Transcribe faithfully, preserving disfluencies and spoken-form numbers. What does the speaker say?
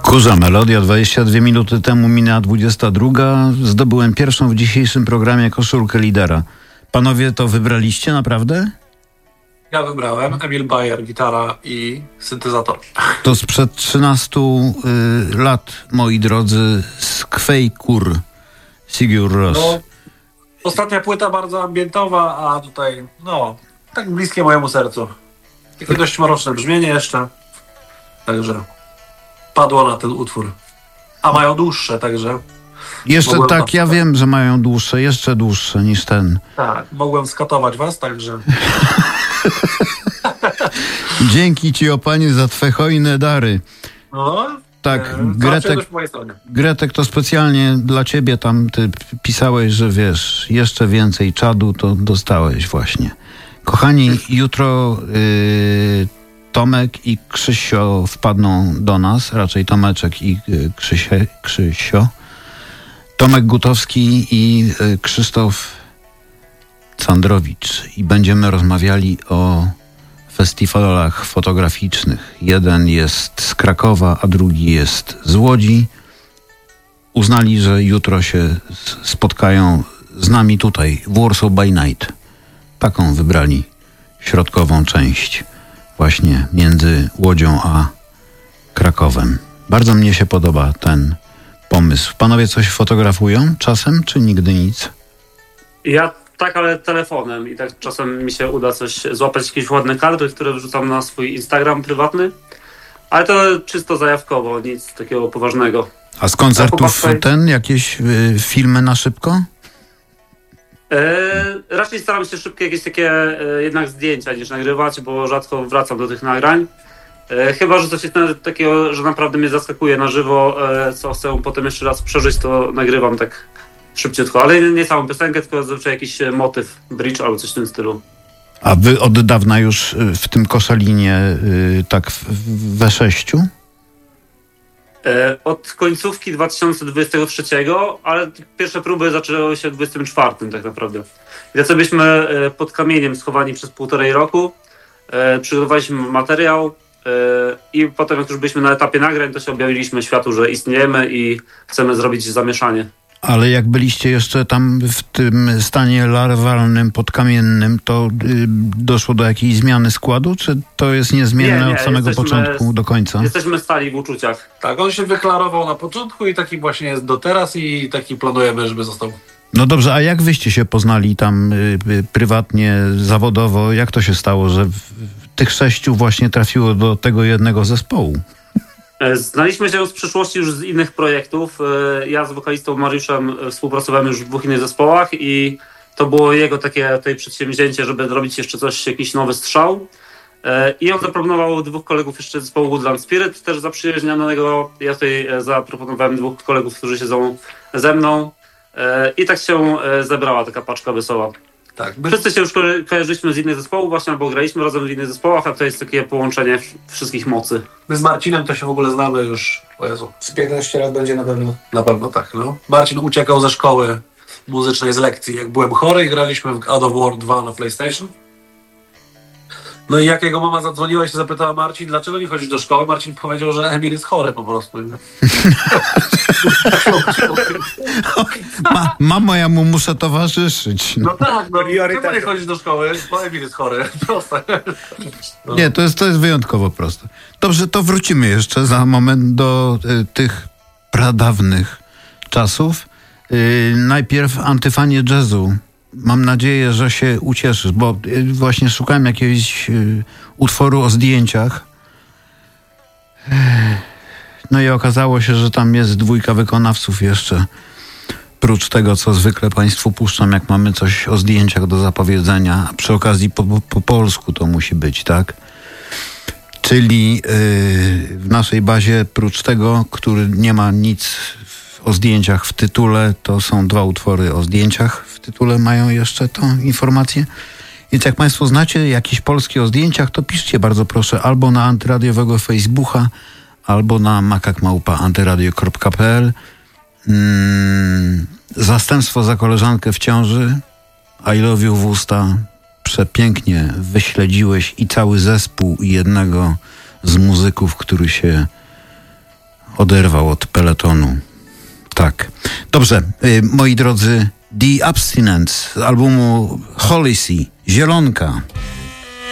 Kurza Melodia, dwadzieścia dwie minuty temu minęła dwudziesta druga. Zdobyłem pierwszą w dzisiejszym programie koszulkę lidera. Panowie to wybraliście naprawdę? Ja wybrałem Emil Bayer, gitara i syntezator. To sprzed trzynastu y, lat, moi drodzy, z Kwejkur, Sigur Rós. No, ostatnia płyta bardzo ambientowa, a tutaj, no, tak bliskie mojemu sercu. Takie dość mroczne brzmienie jeszcze. Także padło na ten utwór. A mają dłuższe, także... Jeszcze mogłem tak, was- ja wiem, że mają dłuższe, jeszcze dłuższe niż ten. Tak, mogłem skatować was, także... Dzięki ci, o panie, za twe hojne dary. No, Tak, e, Gretek, zawsze po mojej stronie. Gretek, to specjalnie dla ciebie tam ty pisałeś, że wiesz, jeszcze więcej czadu to dostałeś właśnie. Kochani, jutro y, Tomek i Krzysio wpadną do nas, raczej Tomeczek i y, Krzysie, Krzysio. Tomek Gutowski i y, Krzysztof Candrowicz i będziemy rozmawiali o festiwalach fotograficznych. Jeden jest z Krakowa, a drugi jest z Łodzi. Uznali, że jutro się s- spotkają z nami tutaj w Warsaw by Night. Taką wybrali środkową część właśnie między Łodzią a Krakowem. Bardzo mnie się podoba ten pomysł. Panowie coś fotografują czasem, czy nigdy nic? Ja tak, ale telefonem i tak czasem mi się uda coś złapać, jakieś ładne kadry, które wrzucam na swój Instagram prywatny, ale to czysto zajawkowo, nic takiego poważnego. A z koncertów chłopaki- ten, jakieś y, filmy na szybko? E, raczej staram się szybkie jakieś takie e, jednak zdjęcia niż nagrywać, bo rzadko wracam do tych nagrań. E, chyba, że coś jest na, takiego, że naprawdę mnie zaskakuje na żywo, e, co chcę potem jeszcze raz przeżyć, to nagrywam tak szybciutko, ale nie, nie samą piosenkę, tylko zazwyczaj jakiś e, motyw, bridge albo coś w tym stylu. A wy od dawna już y, w tym Koszalinie y, tak w, w, we sześciu? E, Od końcówki dwa tysiące dwudziestego trzeciego, ale pierwsze próby zaczęły się w dwudziestym czwartym tak naprawdę. I tacy byliśmy e, pod kamieniem schowani przez półtorej roku, e, przygotowaliśmy materiał e, i potem jak już byliśmy na etapie nagrań, to się objawiliśmy światu, że istniejemy i chcemy zrobić zamieszanie. Ale jak byliście jeszcze tam w tym stanie larwalnym, podkamiennym, to y, doszło do jakiejś zmiany składu, czy to jest niezmienne Nie, nie, od samego jesteśmy- początku do końca? Jesteśmy stali w uczuciach. Tak, on się wyklarował na początku i taki właśnie jest do teraz i taki planujemy, żeby został. No dobrze, a jak wyście się poznali tam y, y, prywatnie, zawodowo? Jak to się stało, że w, w tych sześciu właśnie trafiło do tego jednego zespołu? E, Znaliśmy się z przyszłości już z innych projektów. E, Ja z wokalistą Mariuszem e, współpracowałem już w dwóch innych zespołach i to było jego takie tutaj przedsięwzięcie, żeby zrobić jeszcze coś, jakiś nowy strzał. E, I on zaproponował dwóch kolegów jeszcze z zespołu Woodland Spirit, też zaprzyjaźnionego. Ja tutaj e, zaproponowałem dwóch kolegów, którzy siedzą ze mną. E, I tak się e, zebrała taka paczka wesoła. Tak, my, Wszyscy się już ko- kojarzyliśmy z innych zespołów właśnie, albo graliśmy razem w innych zespołach, a to jest takie połączenie w- wszystkich mocy. my z Marcinem to się w ogóle znamy już, o Jezu, Z piętnaście lat będzie na pewno. na pewno tak, no. Marcin uciekał ze szkoły muzycznej z lekcji, jak byłem chory i graliśmy w God of War dwa na PlayStation. No i jak jego mama zadzwoniła i się zapytała Marcin, dlaczego nie chodzisz do szkoły? Marcin powiedział, że Emil jest chory po prostu. Ma, mamo, ja mu muszę towarzyszyć. No tak, no Priorytety. czemu nie chodzisz do szkoły? Bo Emil jest chory. Proste. No. Nie, to jest, to jest wyjątkowo proste. Dobrze, to wrócimy jeszcze za moment do y, tych pradawnych czasów. Y, najpierw antyfanie jazzu. Mam nadzieję, że się ucieszysz, bo y, właśnie szukałem jakiegoś y, utworu o zdjęciach. Ech, No i okazało się, że tam jest dwójka wykonawców jeszcze. Prócz tego, co zwykle Państwu puszczam, jak mamy coś o zdjęciach do zapowiedzenia. A przy okazji po, po, po polsku to musi być, tak? Czyli yy, w naszej bazie, prócz tego, który nie ma nic w, o zdjęciach w tytule, to są dwa utwory o zdjęciach w tytule, mają jeszcze tą informację. Więc jak Państwo znacie jakieś polskie o zdjęciach, to piszcie bardzo proszę albo na antyradiowego Facebooka, albo na makakmałpa antyradio kropka p l. Mm, zastępstwo za koleżankę w ciąży, I love you w usta, przepięknie wyśledziłeś i cały zespół i jednego z muzyków, który się oderwał od peletonu. Tak. Dobrze, y, moi drodzy, The Abstinence z albumu Hollisey, Zielonka.